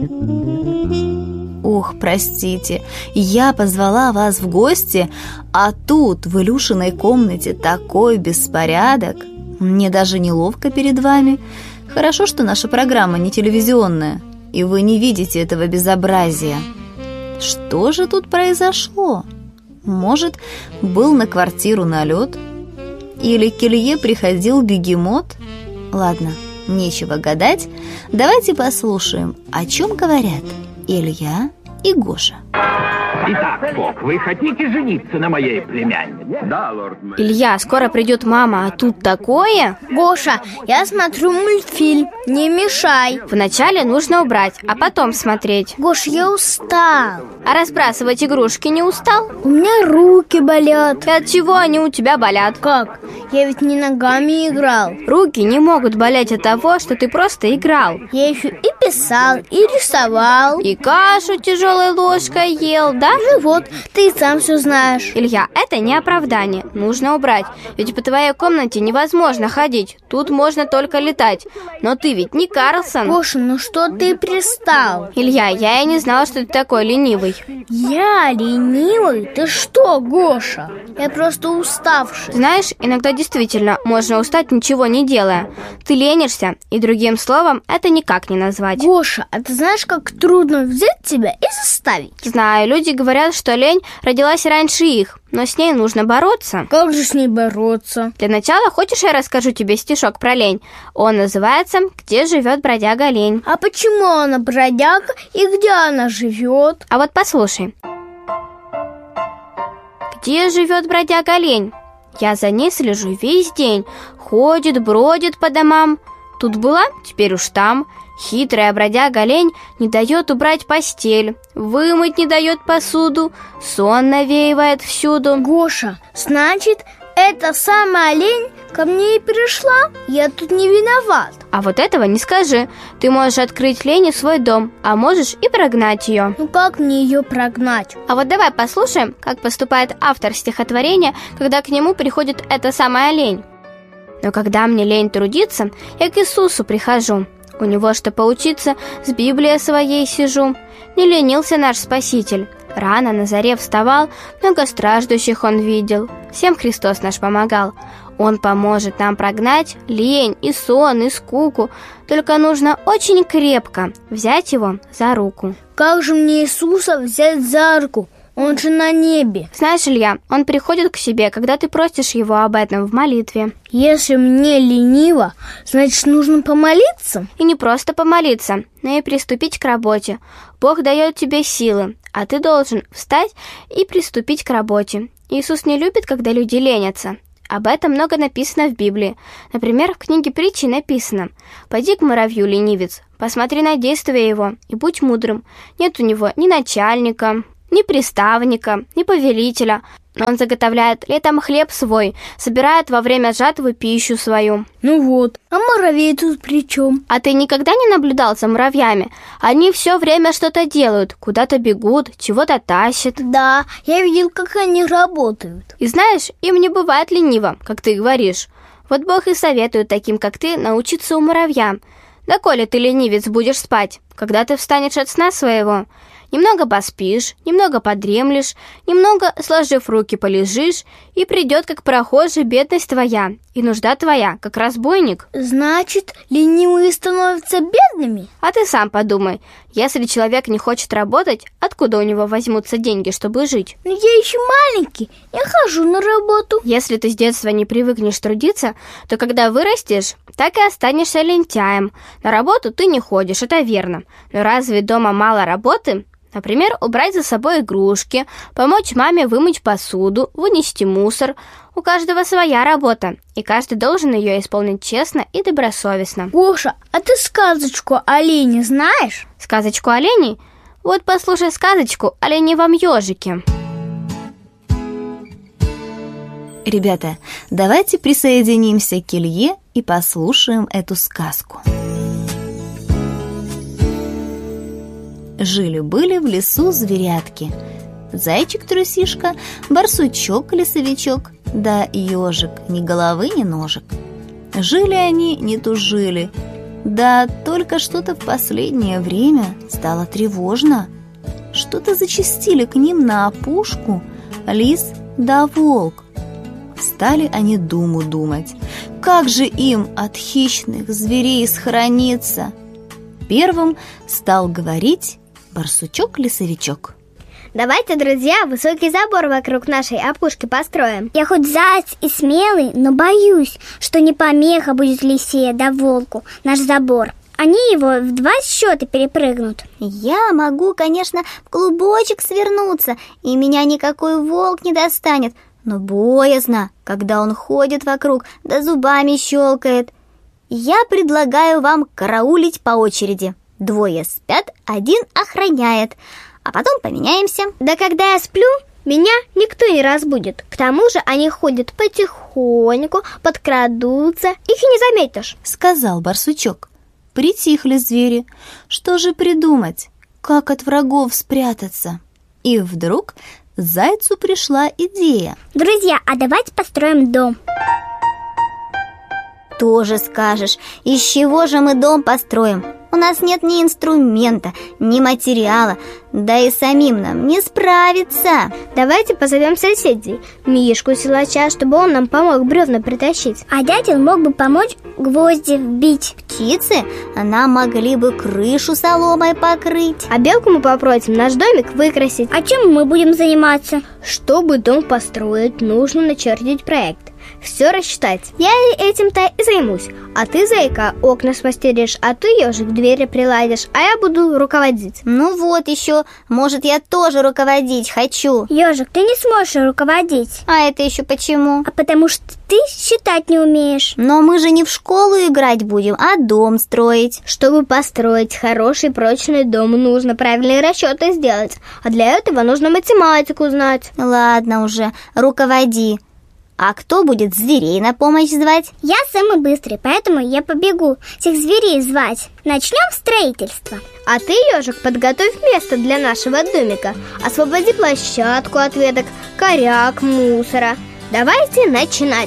Ох, простите, я позвала вас в гости, а тут в Илюшиной комнате такой беспорядок. Мне даже неловко перед вами. Хорошо, что наша программа не телевизионная, и вы не видите этого безобразия. Что же тут произошло? Может, был на квартиру налет? Или к Илье приходил бегемот? Ладно, нечего гадать. Давайте послушаем, о чем говорят Илья и Гоша. Итак, Фок, вы хотите жениться на моей племяннице? Да, лорд. Илья, скоро придет мама, а тут такое. Гоша, я смотрю мультфильм, не мешай. Вначале нужно убрать, а потом смотреть. Гош, я устал. А разбрасывать игрушки не устал? У меня руки болят. И от чего они у тебя болят? Как? Я ведь не ногами играл. Руки не могут болеть от того, что ты просто играл. Я еще и писал, и рисовал. И кашу тяжелой ложкой ел, да? Ну вот, ты и сам все знаешь. Илья, это не оправдание, нужно убрать. Ведь по твоей комнате невозможно ходить, тут можно только летать. Но ты ведь не Карлсон. Гоша, ну что ты пристал? Илья, я и не знала, что ты такой ленивый. Я ленивый? Ты что, Гоша? Я просто уставший. Знаешь, иногда действительно можно устать, ничего не делая. Ты ленишься, и другим словом это никак не назвать. Гоша, а ты знаешь, как трудно взять тебя и заставить? Знаю, люди говорят, что лень родилась раньше их, но с ней нужно бороться. Как же с ней бороться? Для начала, хочешь, я расскажу тебе стишок про лень? Он называется «Где живет бродяга лень». А почему она бродяга и где она живет? А вот послушай. Где живет бродяга лень? Я за ней слежу весь день. Ходит, бродит по домам. Тут была, теперь уж там. Хитрая бродяга лень не дает убрать постель, вымыть не дает посуду, сон навеивает всюду. Гоша, значит, эта самая лень ко мне и пришла? Я тут не виноват. А вот этого не скажи. Ты можешь открыть лени в свой дом, а можешь и прогнать ее. Ну как мне ее прогнать? А вот давай послушаем, как поступает автор стихотворения, когда к нему приходит эта самая лень. Но когда мне лень трудиться, я к Иисусу прихожу. У него что поучиться, с Библией своей сижу. Не ленился наш Спаситель. Рано на заре вставал, много страждущих он видел. Всем Христос наш помогал. Он поможет нам прогнать лень и сон, и скуку. Только нужно очень крепко взять его за руку. Как же мне Иисуса взять за руку? Он же на небе. Знаешь, Илья, он приходит к себе, когда ты просишь его об этом в молитве. Если мне лениво, значит, нужно помолиться? И не просто помолиться, но и приступить к работе. Бог дает тебе силы, а ты должен встать и приступить к работе. Иисус не любит, когда люди ленятся. Об этом много написано в Библии. Например, в книге Притчи написано: «Пойди к муравью, ленивец, посмотри на действия его и будь мудрым. Нет у него ни начальника, ни приставника, ни повелителя, но он заготовляет летом хлеб свой, собирает во время жатвы пищу свою». Ну вот, а муравей тут при чем? А ты никогда не наблюдал за муравьями? Они все время что-то делают, куда-то бегут, чего-то тащат. Да, я видел, как они работают. И знаешь, им не бывает лениво, как ты говоришь. Вот Бог и советует таким, как ты, научиться у муравья. Да коли ты, ленивец, будешь спать, когда ты встанешь от сна своего? Немного поспишь, немного подремлешь, немного, сложив руки, полежишь, и придет, как прохожий, бедность твоя, и нужда твоя, как разбойник. Значит, ленивые становятся бедными? А ты сам подумай, если человек не хочет работать, откуда у него возьмутся деньги, чтобы жить? Но я еще маленький, я хожу на работу. Если ты с детства не привыкнешь трудиться, то когда вырастешь, так и останешься лентяем. На работу ты не ходишь, это верно. Но разве дома мало работы? Например, убрать за собой игрушки, помочь маме вымыть посуду, вынести мусор. У каждого своя работа, и каждый должен ее исполнить честно и добросовестно. Гоша, а ты сказочку о олене знаешь? Сказочку о олене? Вот послушай сказочку о ленивом ежике. Ребята, давайте присоединимся к Илье и послушаем эту сказку. Жили-были в лесу зверятки: зайчик-трусишка, барсучок-лесовичок, да ежик, ни головы, ни ножек. Жили они, не тужили, Да только что-то в последнее время стало тревожно. Что-то зачастили к ним на опушку лис да волк. Стали они думу думать, как же им от хищных зверей схорониться. Первым стал говорить барсучок-лесовичок. Давайте, друзья, высокий забор вокруг нашей опушки построим. Я хоть заяц и смелый, но боюсь, что не помеха будет лисе да волку наш забор. Они его в 2 счета перепрыгнут. Я могу, конечно, в клубочек свернуться, и меня никакой волк не достанет. Но боязно, когда он ходит вокруг, да зубами щелкает. Я предлагаю вам караулить по очереди. 2 спят, 1 охраняет. А потом поменяемся. Да когда я сплю, меня никто не разбудит. К тому же они ходят потихоньку, подкрадутся, их и не заметишь, сказал барсучок. Притихли звери. Что же придумать? Как от врагов спрятаться? И вдруг зайцу пришла идея. Друзья, а давайте построим дом. Тоже скажешь. Из чего же мы дом построим? У нас нет ни инструмента, ни материала, да и самим нам не справиться. Давайте позовем соседей, Мишку-силача, чтобы он нам помог бревна притащить. А дятел мог бы помочь гвозди вбить. Птицы нам могли бы крышу соломой покрыть. А белку мы попросим наш домик выкрасить. А чем мы будем заниматься? Чтобы дом построить, нужно начертить проект, все рассчитать. Я этим-то и займусь. А ты, зайка, окна смастеришь, а ты, ежик, двери приладишь, а я буду руководить. Ну вот еще, может, я тоже руководить хочу. Ежик, ты не сможешь руководить. А это еще почему? А потому что ты считать не умеешь. Но мы же не в школу играть будем, а дом строить. Чтобы построить хороший прочный дом, нужно правильные расчеты сделать. А для этого нужно математику знать. Ладно уже, руководи. А кто будет зверей на помощь звать? Я самый быстрый, поэтому я побегу всех зверей звать. Начнем строительство. А ты, ежик, подготовь место для нашего домика. Освободи площадку от веток, коряк, мусора. Давайте начинать.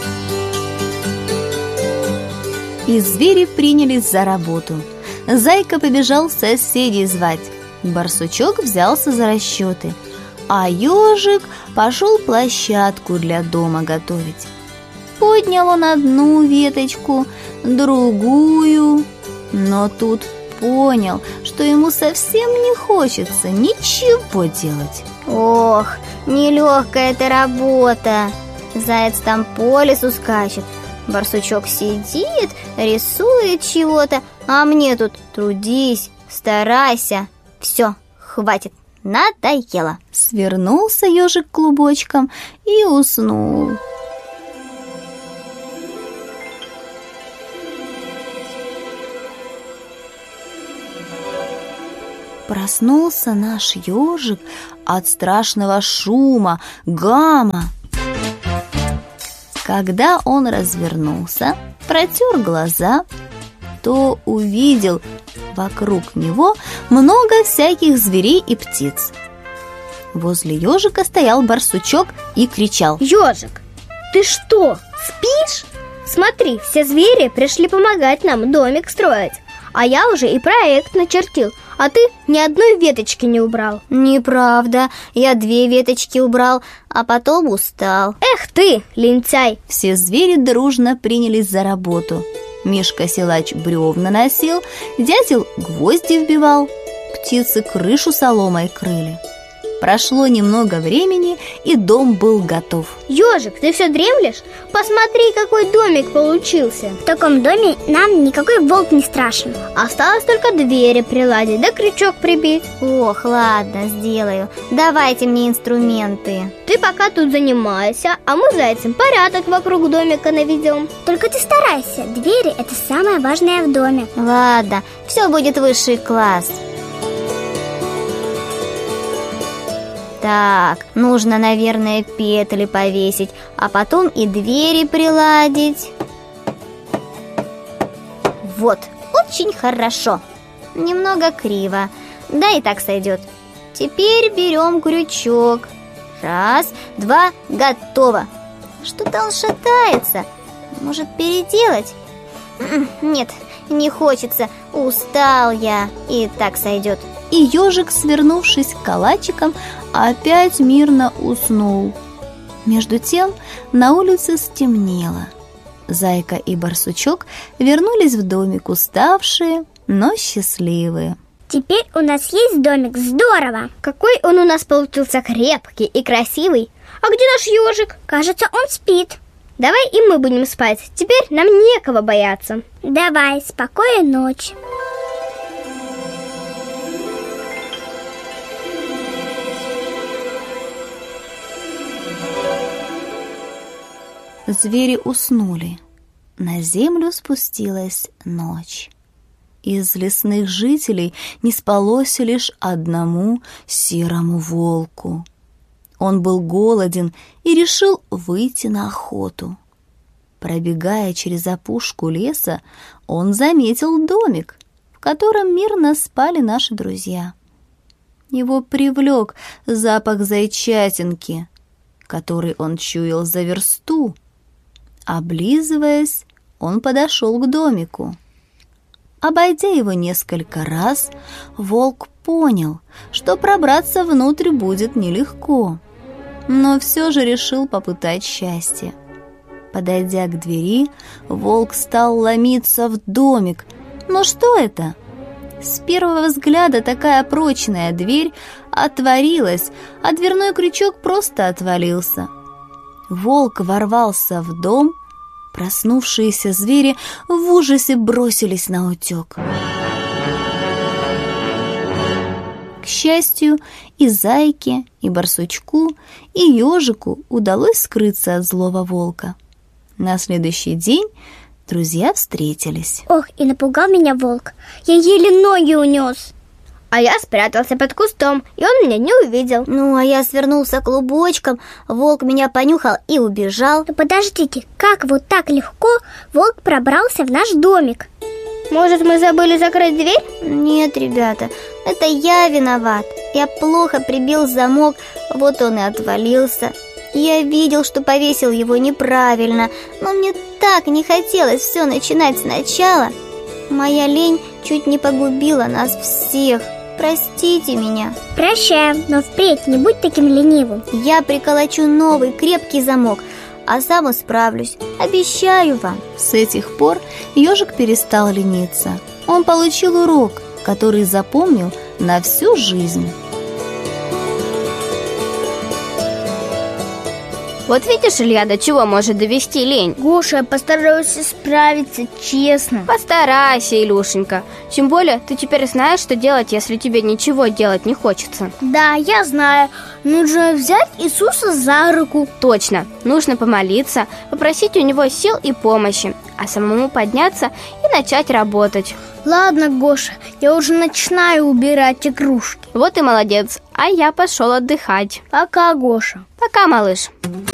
И звери принялись за работу. Зайка побежал соседей звать. Барсучок взялся за расчеты. А ежик пошел площадку для дома готовить. Поднял он одну веточку, другую, но тут понял, что ему совсем не хочется ничего делать. Ох, нелегкая эта работа. Заяц там по лесу скачет, барсучок сидит, рисует чего-то, а мне тут трудись, старайся. Все, хватит. Надоело. Свернулся ежик клубочком и уснул. Проснулся наш ежик от страшного шума, гама. Когда он развернулся, протер глаза, то увидел вокруг него много всяких зверей и птиц. Возле ежика стоял барсучок и кричал: «Ежик, ты что, спишь? Смотри, все звери пришли помогать нам домик строить, а я уже и проект начертил, а ты ни одной веточки не убрал». Неправда, я 2 веточки убрал, а потом устал. Эх ты, лентяй! Все звери дружно принялись за работу. Мишка-силач бревна носил, дятел гвозди вбивал, птицы крышу соломой крыли. Прошло немного времени, и дом был готов. Ежик, ты все дремлешь? Посмотри, какой домик получился. В таком доме нам никакой волк не страшен. Осталось только двери приладить, да крючок прибить. Ох, ладно, сделаю. Давайте мне инструменты. Ты пока тут занимайся, а мы за этим порядок вокруг домика наведем. Только ты старайся, двери – это самое важное в доме. Ладно, все будет высший класс. Так, нужно, наверное, петли повесить, а потом и двери приладить. Вот, очень хорошо. Немного криво, да и так сойдет. Теперь берем крючок. 1, 2, готово. Что-то он шатается. Может, переделать? Нет, не хочется, устал я, и так сойдет. И ежик, свернувшись калачиком, опять мирно уснул. Между тем на улице стемнело. Зайка и барсучок вернулись в домик, уставшие, но счастливые. Теперь у нас есть домик, здорово! Какой он у нас получился крепкий и красивый. А где наш ежик? Кажется, он спит. Давай и мы будем спать. Теперь нам некого бояться. Давай, спокойной ночи. Звери уснули. На землю спустилась ночь. Из лесных жителей не спалось лишь одному серому волку. Он был голоден и решил выйти на охоту. Пробегая через опушку леса, он заметил домик, в котором мирно спали наши друзья. Его привлек запах зайчатинки, который он чуял за версту. Облизываясь, он подошел к домику. Обойдя его несколько раз, волк понял, что пробраться внутрь будет нелегко, но все же решил попытать счастье. Подойдя к двери, волк стал ломиться в домик. Но что это? С первого взгляда такая прочная дверь отворилась, а дверной крючок просто отвалился. Волк ворвался в дом. Проснувшиеся звери в ужасе бросились наутек. К счастью, и зайке, и барсучку, и ежику удалось скрыться от злого волка. На следующий день друзья встретились. Ох, и напугал меня волк. Я еле ноги унес. А я спрятался под кустом, и он меня не увидел. Ну, а я свернулся клубочком, волк меня понюхал и убежал. Но подождите, как вот так легко волк пробрался в наш домик? Может, мы забыли закрыть дверь? Нет, ребята, это я виноват. Я плохо прибил замок, вот он и отвалился. Я видел, что повесил его неправильно, но мне так не хотелось все начинать сначала. Моя лень чуть не погубила нас всех. Простите меня. Прощаем, но впредь не будь таким ленивым. Я приколочу новый крепкий замок, а сам справлюсь. Обещаю вам. С этих пор ежик перестал лениться. Он получил урок, который запомнил на всю жизнь. Вот видишь, Илья, до чего может довести лень? Гоша, я постараюсь справиться, честно. Постарайся, Илюшенька. Тем более, ты теперь знаешь, что делать, если тебе ничего делать не хочется. Да, я знаю. Нужно взять Иисуса за руку. Точно. Нужно помолиться, попросить у него сил и помощи, а самому подняться и начать работать. Ладно, Гоша, я уже начинаю убирать игрушки. Вот и молодец. А я пошел отдыхать. Пока, Гоша. Пока, малыш.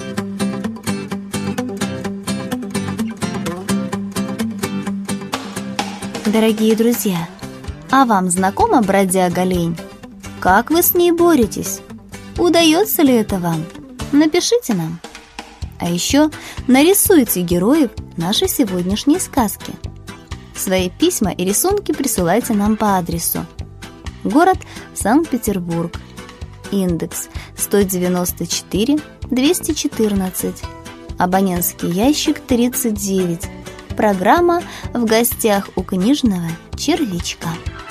Дорогие друзья, а вам знакома бродяга-лень? Как вы с ней боретесь? Удается ли это вам? Напишите нам. А еще нарисуйте героев нашей сегодняшней сказки. Свои письма и рисунки присылайте нам по адресу: город Санкт-Петербург, индекс 194 214, абонентский ящик 39. Программа «В гостях у книжного червячка».